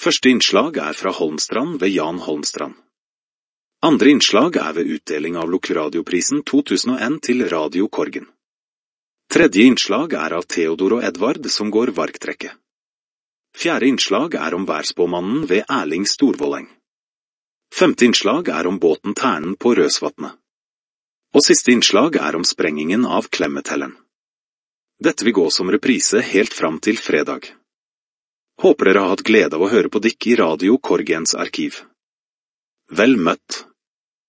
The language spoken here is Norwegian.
Første innslag fra Holmstrand ved Jan Holmstrand. Andre innslag ved utdeling av Lokalradioprisen 2001 til Radio Korgen. Tredje innslag av Theodor og Edvard som går varktrekket. Fjerde innslag om værspåmannen ved Erling Storvolleng. Femte innslag om båten Ternen på Røsvatnet. Og siste innslag om sprengingen av Klemmetelleren. Dette vil gå som reprise helt fram til fredag. Håper dere har hatt glede av å høre på dykk i Radio Korgens arkiv. Vel møtt!